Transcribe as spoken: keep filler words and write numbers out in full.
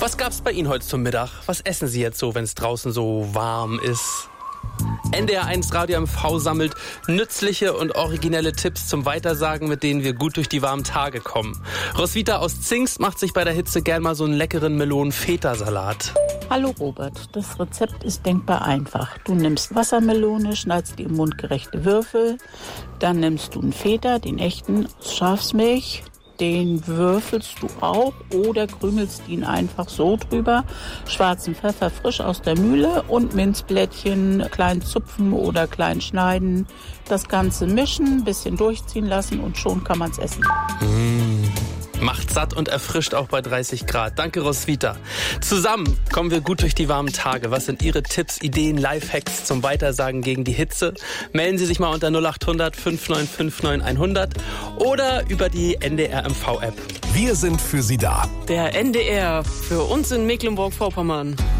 Was gab's bei Ihnen heute zum Mittag? Was essen Sie jetzt so, wenn es draußen so warm ist? N D R eins Radio M V sammelt nützliche und originelle Tipps zum Weitersagen, mit denen wir gut durch die warmen Tage kommen. Roswitha aus Zingst macht sich bei der Hitze gern mal so einen leckeren Melonen-Feta-Salat. Hallo Robert, das Rezept ist denkbar einfach. Du nimmst Wassermelone, schneidest die in mundgerechte Würfel, dann nimmst du einen Feta, den echten, aus Schafsmilch. Den würfelst du auch oder krümelst ihn einfach so drüber. Schwarzen Pfeffer frisch aus der Mühle und Minzblättchen klein zupfen oder klein schneiden. Das Ganze mischen, bisschen durchziehen lassen und schon kann man es essen. Mmh. Macht satt und erfrischt auch bei dreißig Grad. Danke, Roswitha. Zusammen kommen wir gut durch die warmen Tage. Was sind Ihre Tipps, Ideen, Lifehacks zum Weitersagen gegen die Hitze? Melden Sie sich mal unter null acht hundert fünf neun fünf neun hundert oder über die N D R M V App. Wir sind für Sie da. Der N D R für uns in Mecklenburg-Vorpommern.